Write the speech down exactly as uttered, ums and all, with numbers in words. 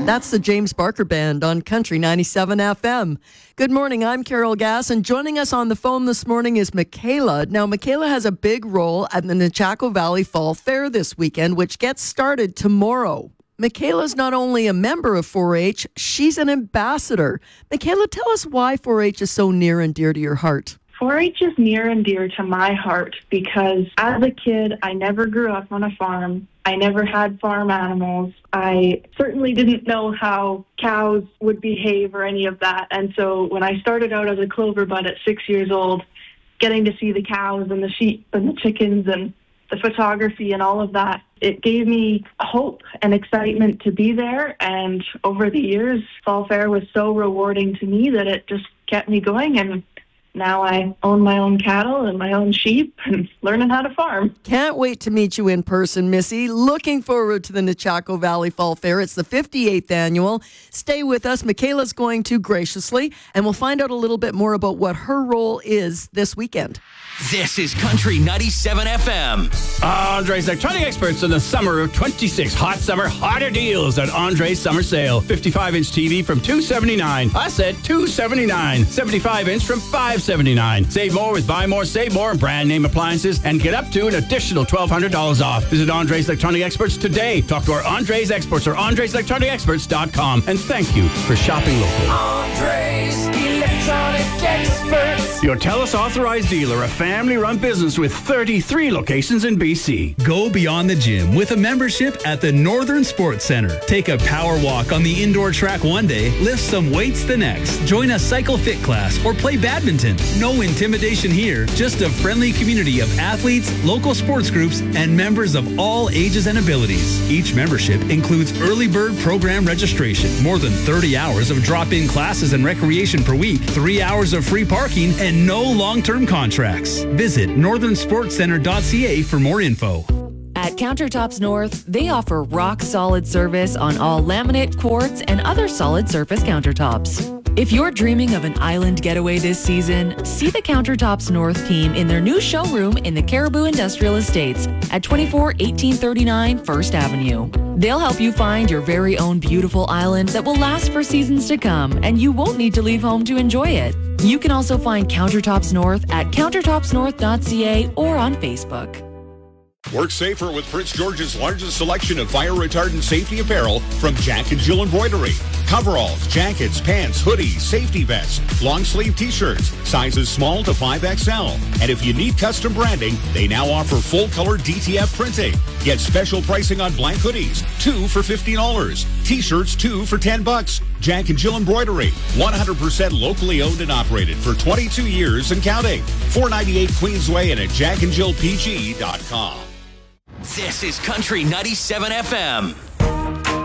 That's the James Barker Band on Country ninety-seven F M. Good morning, I'm Carol Gass, and joining us on the phone this morning is Michaela. Now, Michaela has a big role at the Nechako Valley Fall Fair this weekend, which gets started tomorrow. Michaela's not only a member of four H, she's an ambassador. Michaela, tell us why four H is so near and dear to your heart. four H is near and dear to my heart because as a kid, I never grew up on a farm. I never had farm animals. I certainly didn't know how cows would behave or any of that. And so when I started out as a clover bud at six years old, getting to see the cows and the sheep and the chickens and the photography and all of that, it gave me hope and excitement to be there. And over the years, Fall Fair was so rewarding to me that it just kept me going. And now I own my own cattle and my own sheep and learning how to farm. Can't wait to meet you in person, Missy. Looking forward to the Nechako Valley Fall Fair. It's the fifty-eighth annual. Stay with us. Michaela's going to graciously, and we'll find out a little bit more about what her role is this weekend. This is Country ninety-seven F M. Andre's Electronic Experts in the summer of twenty-six. Hot summer, hotter deals at Andre's Summer Sale. fifty-five inch T V from two hundred seventy-nine dollars. I said two hundred seventy-nine dollars. seventy-five inch from five hundred seventy-nine dollars. Save more with Buy More, Save More and brand name appliances and get up to an additional twelve hundred dollars off. Visit Andre's Electronic Experts today. Talk to our Andre's Experts or Andres Electronic Experts dot com. And thank you for shopping locally. Andre's Electronic Experts. Your TELUS authorized dealer, a family-run business with thirty-three locations in B C. Go beyond the gym with a membership at the Northern Sports Center. Take a power walk on the indoor track one day, lift some weights the next. Join a cycle fit class or play badminton. No intimidation here, just a friendly community of athletes, local sports groups, and members of all ages and abilities. Each membership includes early bird program registration, more than thirty hours of drop-in classes and recreation per week, three hours of free parking, and no long-term contracts. Visit northern sports center dot c a for more info. At Countertops North, they offer rock-solid service on all laminate, quartz, and other solid surface countertops. If you're dreaming of an island getaway this season, see the Countertops North team in their new showroom in the Caribou Industrial Estates at twenty-four eighteen thirty-nine First Avenue. They'll help you find your very own beautiful island that will last for seasons to come, and you won't need to leave home to enjoy it. You can also find Countertops North at countertops north dot c a or on Facebook. Work safer with Prince George's largest selection of fire retardant safety apparel from Jack and Jill Embroidery. Coveralls, jackets, pants, hoodies, safety vests, long sleeve t-shirts, sizes small to five X L. And if you need custom branding, they now offer full color D T F printing. Get special pricing on blank hoodies, two for fifty dollars. T-shirts, two for ten bucks. Jack and Jill Embroidery, one hundred percent locally owned and operated for twenty-two years and counting. four ninety-eight Queensway and at jack and jill p g dot com. This is Country ninety-seven F M.